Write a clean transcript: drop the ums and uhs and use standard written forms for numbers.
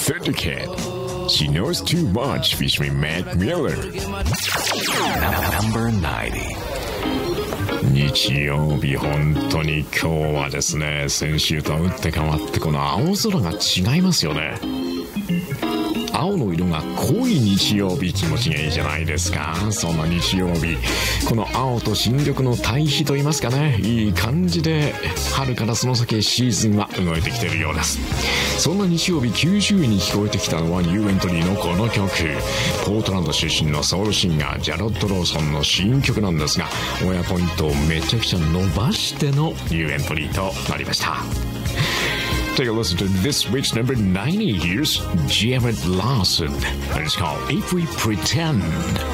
Thundercat. She knows too much featuring Mac Miller. Number 90. 日曜日本当に今日はですね、先週とは打って変わってこの青空が違いますよね。青の色が濃い日曜日、気持ちがいいじゃないですか。そんな日曜日、この青と新緑の対比といいますかね、いい感じで春からその先シーズンは動いてきているようです。そんな日曜日90位に聞こえてきたのはニューエントリーのこの曲、ポートランド出身のソウルシンガージャロッド・ローソンの新曲なんですが、親ポイントをめちゃくちゃ伸ばしてのニューエントリーとなりました。Take a listen to this week's number 90. Here's Jared Lawson, and it's called If We Pretend.